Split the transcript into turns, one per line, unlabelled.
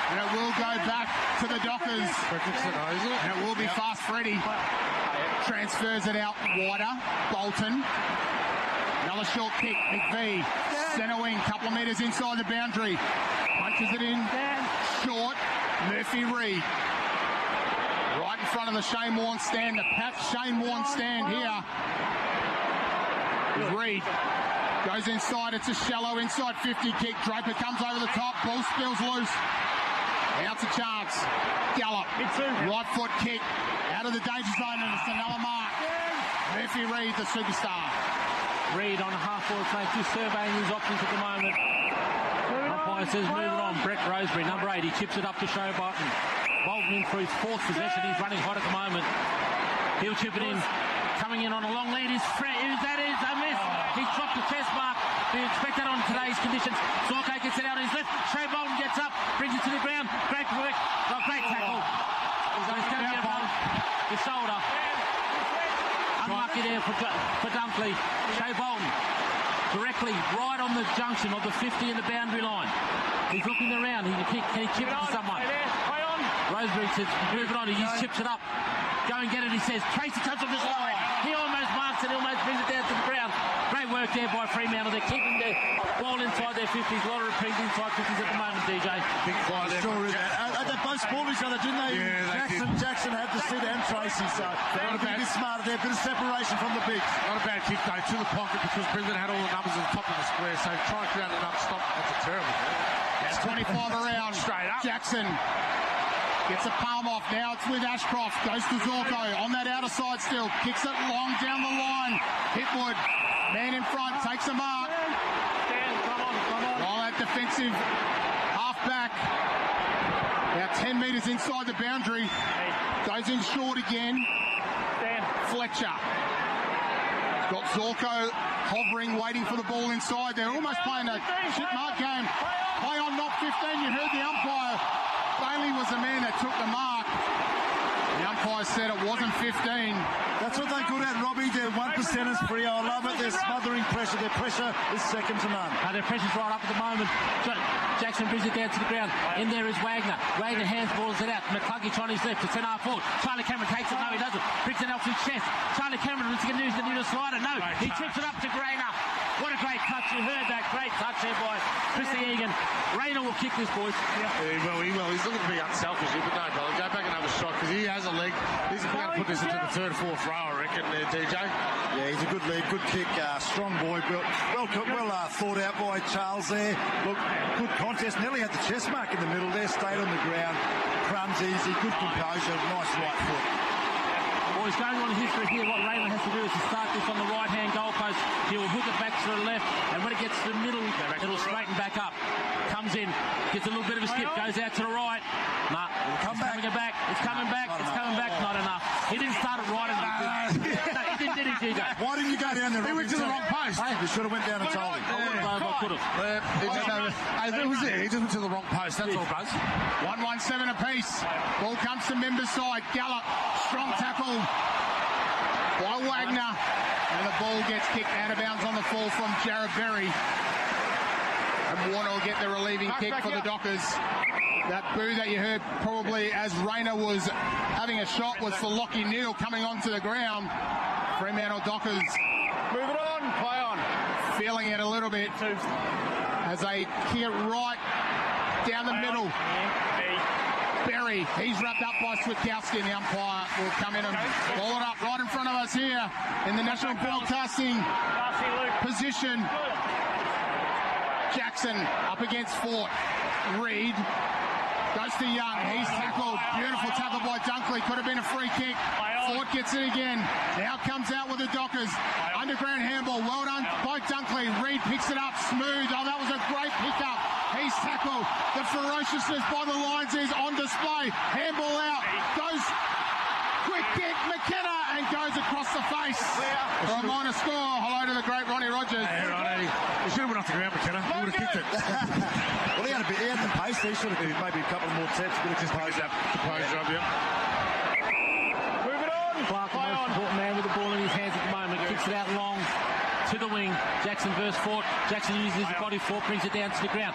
And it will go back to the Dockers. And it will be fast Freddie. Transfers it out wider. Bolton. Another short kick. McVee. Centre wing. Couple of metres inside the boundary. Punches it in. Short. Murphy Reid. Right in front of the Shane Warne stand. The packed Shane Warne stand here. Reid goes inside. It's a shallow inside 50 kick. Draper comes over the top. Ball spills loose. Out's a chance. Gallup. Right foot kick. Out of the danger zone, and it's another mark. Murphy Reid, the superstar.
Reid on a half-forward flank, just surveying his options at the moment. Umpire says move it on. Brett Roseberry, number 8. He chips it up to Showbolton. Bolton in for his 4th possession. He's running hot at the moment. He'll chip it in. Coming in on a long lead is Fred. That is a miss. He's dropped the chest mark. We expect that on today's conditions. Zorko gets it out on his left. Showbolton gets up, brings it to the ground. Great work. Oh, great tackle. So he's going to get on the shoulder. Unlucky there for Dunkley. Showbolton directly right on the junction of the 50 and the boundary line. He's looking around. Can he chip it to someone? Roseberry says, move it on. He just chips it up. Go and get it, he says. Tracy touch on this line. He almost marks it, almost brings it down to the ground. Great work there by Fremantle. They're keeping the ball inside their 50s. A lot of repeats inside 50s at the moment, DJ.
Big fly there.
Sure is that. They both spoiled each other, didn't they?
Yeah,
Jackson had to sit and Tracy, so they're a bit smarter there. A bit of separation from the bigs.
Not a bad kick, though, to the pocket because Brisbane had all the numbers at the top of the square, so try and create enough stop. That's a terrible thing.
It's 25 around.
Straight up.
Jackson gets a palm off. Now it's with Ashcroft. Goes to Zorko on that outer side still. Kicks it long down the line. Hitwood, man in front, takes a mark.
Come on.
While that defensive half-back, about 10 metres inside the boundary. Goes in short again. Fletcher. Got Zorko hovering, waiting for the ball inside. They're almost playing a shit mark game. Play on, not 15. You heard the umpire. Bailey was the man that took the mark. The umpire said it wasn't 15.
That's what they're good at, Robbie. They're 1%ers free. I love it. They're smothering pressure. Their pressure is second to none.
Their pressure's right up at the moment. Jackson brings it down to the ground. In there is Wagner. Wagner handballs it out. McCluggage on his left. It's an half-forward. Charlie Cameron takes it. No, he doesn't. Brings it out to his chest. Charlie Cameron looks to use the needle slider. No, he tips it up to Grainer. What a great touch. You heard that. Great touch there by Chrissy Egan. Rainer will kick this, boys.
Yeah, he will. He's looking to be unselfish here, but no, brother. Go back and have a shot because he has a leg. He's going to put this into the 3rd or 4th row, I reckon, there, DJ.
Yeah, he's a good lead, good kick, strong boy, well thought out by Charles there. Look, good contest. Nearly had the chest mark in the middle there, stayed on the ground. Crumbs easy, good composure, nice right foot.
Boys, going on history here, what Raymond has to do is to start this on the right-hand goalpost. He'll hook it back to the left, and when it gets to the middle, it'll straighten back up. Comes in, gets a little bit of a skip, goes out to the right. Nah, it's coming back. It's coming back. Not enough. He didn't start it right enough. No, he didn't, did he, DJ?
Why didn't you go down there?
He went to the wrong post.
You should have went down and told him.
I could have.
That was it. He just went to the wrong post. That's all, Buzz.
1-1-7 apiece. Ball comes to Members' side. Gallup, strong tackle by Wagner. And the ball gets kicked out of bounds on the fall from Jared Berry. And Warner will get the relieving kick for the Dockers. That boo that you heard probably as Rainer was having a shot was for Lockie Neal coming onto the ground. Fremantle Dockers.
Move it on, play on.
Feeling it a little bit as they kick it right down the middle. Berry, he's wrapped up by Switkowski, and the umpire will come in and ball it up right in front of us here in the National Broadcasting position. Jackson up against Fort. Reid goes to Young. He's tackled. Beautiful tackle by Dunkley. Could have been a free kick. Fort gets it again. Now comes out with the Dockers. Underground handball. Well done by Dunkley. Reid picks it up. Smooth. Oh, that was a great pickup. He's tackled. The ferociousness by the Lions is on display. Handball out. Goes. Quick kick. McKenna. And goes across the face. For a minor score. Hello to the great Ronnie Rogers.
Hey, Ronnie. He should have went off the ground, McKenna. He would have kicked it.
Well, he had the pace. He should have been maybe a couple more steps. But it's composure.
Composure of you.
Move it on. Clark, the most important man with the ball in his hands at the moment. Kicks it out long to the wing. Jackson versus Fort. Jackson uses his body. Fort brings it down to the ground.